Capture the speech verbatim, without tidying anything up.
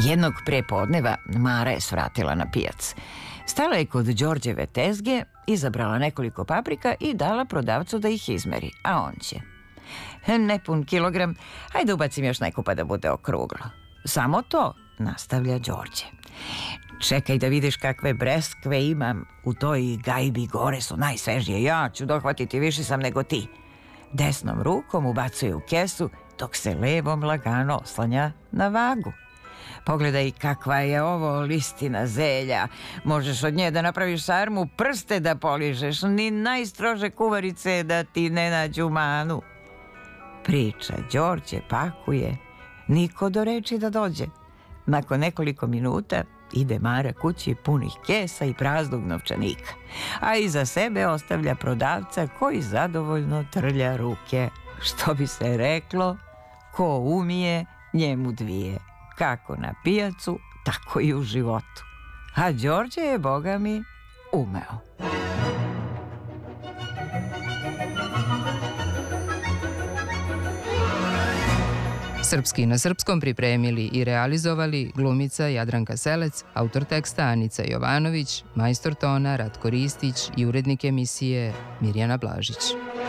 Jednog prepodneva Mara je svratila na pijac. Stala je kod Đorđeve tezge, izabrala nekoliko paprika i dala prodavcu da ih izmeri, a on će. Nepun kilogram, hajde ubacim još neku pa da bude okruglo. Samo to, nastavlja Đorđe. Čekaj da vidiš kakve breskve imam, u toj gajbi gore su najsvežije, ja ću dohvatiti, više sam nego ti. Desnom rukom ubacuje u kesu, dok se levom lagano oslanja na vagu. Pogledaj kakva je ovo listina zelja, možeš od nje da napraviš sarmu, prste da poližeš, ni najstrože kuvarice da ti ne nađu manu. Priča, Đorđe pakuje, niko do reči da dođe. Nakon nekoliko minuta ide Mara kući punih kesa i praznog novčanika, a iza sebe ostavlja prodavca koji zadovoljno trlja ruke. Što bi se reklo, ko umije, njemu dvije. Kako na pijacu, tako i u životu. A Đorđe je, boga mi, umeo. Srpski na srpskom pripremili i realizovali glumica Jadranka Selec, autor teksta Anica Jovanović, majstor tona Ratko Ristić i urednik emisije Mirjana Blažić.